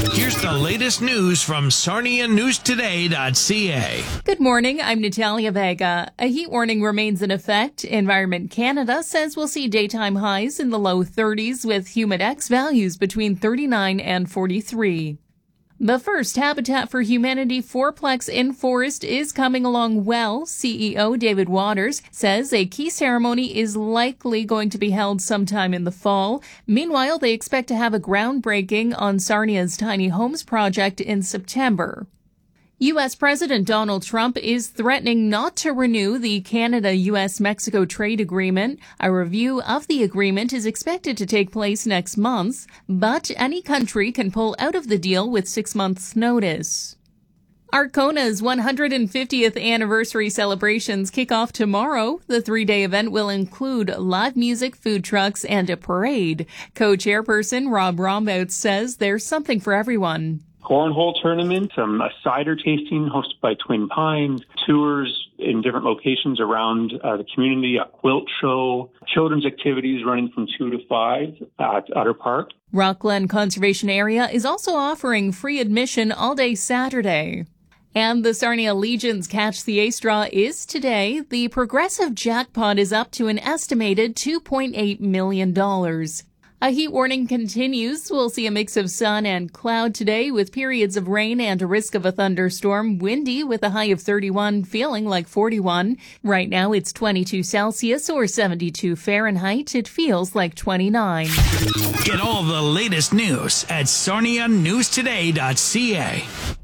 Here's the latest news from SarniaNewsToday.ca. Good morning, I'm Natalia Vega. A heat warning remains in effect. Environment Canada says we'll see daytime highs in the low 30s with Humidex values between 39 and 43. The first Habitat for Humanity fourplex in Forest is coming along well. CEO David Waters says a key ceremony is likely going to be held sometime in the fall. Meanwhile, they expect to have a groundbreaking on Sarnia's tiny homes project in September. U.S. President Donald Trump is threatening not to renew the Canada-U.S.-Mexico trade agreement. A review of the agreement is expected to take place next month, but any country can pull out of the deal with 6 months' notice. Arcona's 150th anniversary celebrations kick off tomorrow. The 3-day event will include live music, food trucks, and a parade. Co-chairperson Rob Rombout says there's something for everyone. Cornhole tournament, a cider tasting hosted by Twin Pines, tours in different locations around the community, a quilt show, children's activities running from 2 to 5 at Utter Park. Rockland Conservation Area is also offering free admission all day Saturday. And the Sarnia Legion's Catch the Ace draw is today. The progressive jackpot is up to an estimated $2.8 million. A heat warning continues. We'll see a mix of sun and cloud today with periods of rain and a risk of a thunderstorm. Windy with a high of 31, feeling like 41. Right now it's 22 Celsius or 72 Fahrenheit. It feels like 29. Get all the latest news at SarniaNewsToday.ca.